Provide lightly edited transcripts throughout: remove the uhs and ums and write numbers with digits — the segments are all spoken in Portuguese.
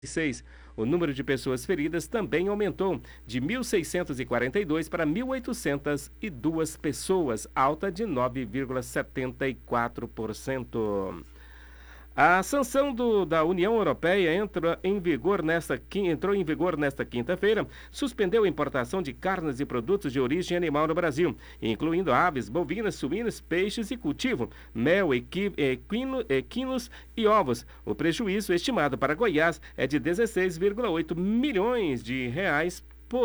O número de pessoas feridas também aumentou de 1.642 para 1.802 pessoas, alta de 9,74%. A sanção da União Europeia entrou em vigor nesta quinta-feira, suspendeu a importação de carnes e produtos de origem animal no Brasil, incluindo aves, bovinas, suínos, peixes e cultivo, mel, equinos e ovos. O prejuízo estimado para Goiás é de 16,8 milhões de reais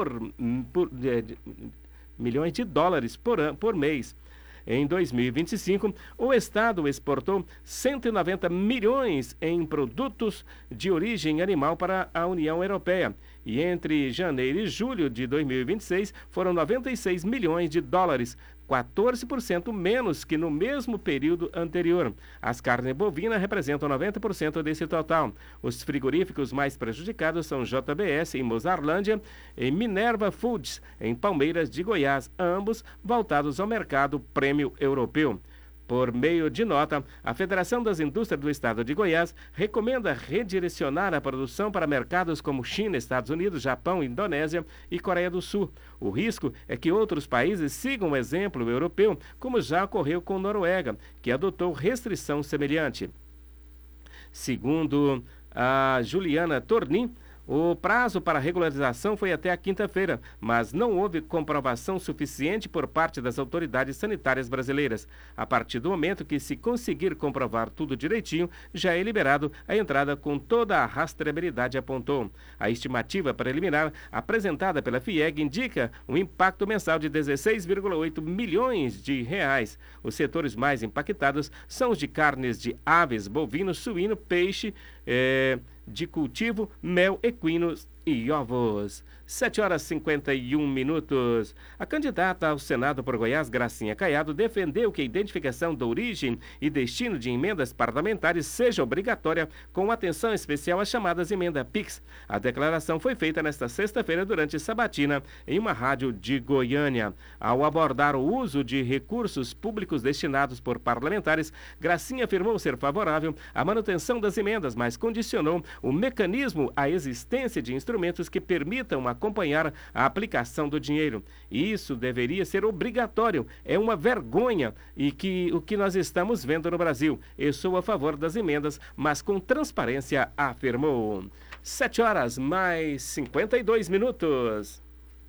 milhões de dólares por mês. Em 2025, o Estado exportou 190 milhões em produtos de origem animal para a União Europeia. E entre janeiro e julho de 2026, foram 96 milhões de dólares, 14% menos que no mesmo período anterior. As carnes bovinas representam 90% desse total. Os frigoríficos mais prejudicados são JBS, em Mozarlândia, e Minerva Foods, em Palmeiras de Goiás, ambos voltados ao mercado prêmio europeu. Por meio de nota, a Federação das Indústrias do Estado de Goiás recomenda redirecionar a produção para mercados como China, Estados Unidos, Japão, Indonésia e Coreia do Sul. O risco é que outros países sigam o exemplo europeu, como já ocorreu com Noruega, que adotou restrição semelhante. Segundo a Juliana Tornin, o prazo para regularização foi até a quinta-feira, mas não houve comprovação suficiente por parte das autoridades sanitárias brasileiras. A partir do momento que se conseguir comprovar tudo direitinho, já é liberado a entrada com toda a rastreabilidade, apontou. A estimativa preliminar apresentada pela FIEG indica um impacto mensal de 16,8 milhões de reais. Os setores mais impactados são os de carnes de aves, bovino, suíno, peixe, de cultivo, mel, equinos e ovos. 7h51. A candidata ao Senado por Goiás, Gracinha Caiado, defendeu que a identificação da origem e destino de emendas parlamentares seja obrigatória, com atenção especial às chamadas emenda PIX. A declaração foi feita nesta sexta-feira durante sabatina em uma rádio de Goiânia. Ao abordar o uso de recursos públicos destinados por parlamentares, Gracinha afirmou ser favorável à manutenção das emendas, mas condicionou o mecanismo à existência de instrumentos que permitam acompanhar a aplicação do dinheiro. Isso deveria ser obrigatório. É uma vergonha o que nós estamos vendo no Brasil. Eu sou a favor das emendas, mas com transparência, afirmou. 7h52.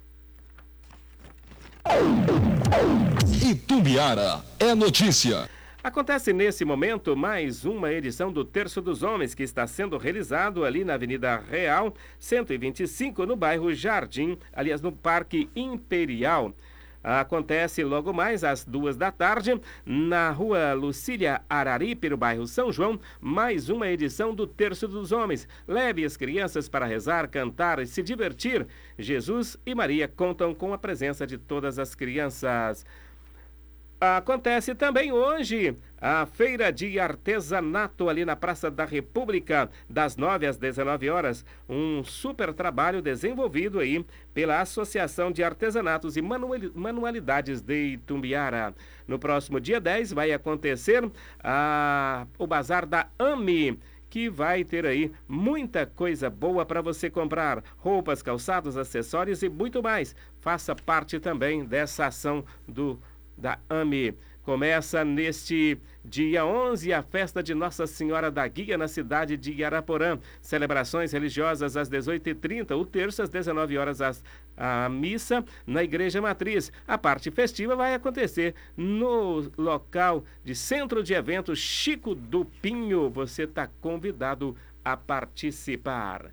Itumbiara é notícia. Acontece nesse momento mais uma edição do Terço dos Homens, que está sendo realizado ali na Avenida Real, 125, no bairro Jardim, aliás, no Parque Imperial. Acontece logo mais às 14h, na rua Lucília Araripe, no bairro São João, mais uma edição do Terço dos Homens. Leve as crianças para rezar, cantar e se divertir. Jesus e Maria contam com a presença de todas as crianças. Acontece também hoje a feira de artesanato ali na Praça da República, das 9 às 19 horas. Um super trabalho desenvolvido aí pela Associação de Artesanatos e Manualidades de Itumbiara. No próximo dia 10 vai acontecer o Bazar da AMI, que vai ter aí muita coisa boa para você comprar. Roupas, calçados, acessórios e muito mais. Faça parte também dessa ação da AMI. Começa neste dia 11 a festa de Nossa Senhora da Guia na cidade de Araporã. Celebrações religiosas às 18h30, o terço às 19 horas a missa na Igreja Matriz. A parte festiva vai acontecer no local de Centro de Eventos Chico do Pinho. Você está convidado a participar.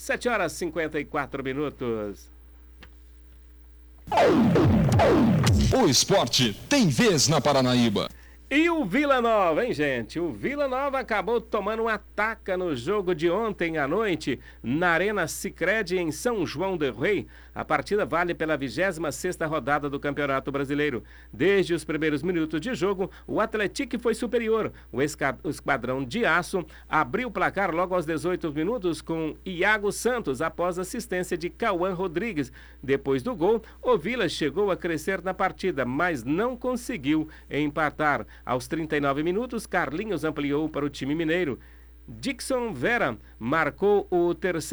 7h54. O esporte tem vez na Paranaíba. E o Vila Nova, hein, gente? O Vila Nova acabou tomando uma taca no jogo de ontem à noite na Arena Sicredi em São João del Rei. A partida vale pela 26ª rodada do Campeonato Brasileiro. Desde os primeiros minutos de jogo, o Atlético foi superior. O Esquadrão de Aço abriu o placar logo aos 18 minutos com Iago Santos, após assistência de Cauã Rodrigues. Depois do gol, o Vila chegou a crescer na partida, mas não conseguiu empatar. Aos 39 minutos, Carlinhos ampliou para o time mineiro. Dixon Vera marcou o terceiro